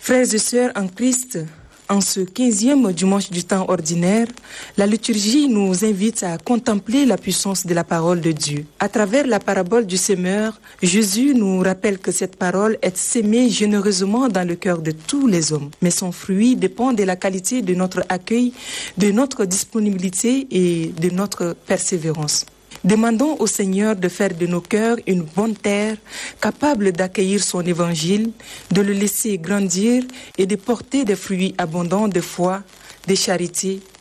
Frères et sœurs en Christ, en ce 15e dimanche du temps ordinaire, la liturgie nous invite à contempler la puissance de la parole de Dieu. À travers la parabole du semeur, Jésus nous rappelle que cette parole est sémée généreusement dans le cœur de tous les hommes. Mais son fruit dépend de la qualité de notre accueil, de notre disponibilité et de notre persévérance. Demandons au Seigneur de faire de nos cœurs une bonne terre, capable d'accueillir son évangile, de le laisser grandir et de porter des fruits abondants de foi, de charité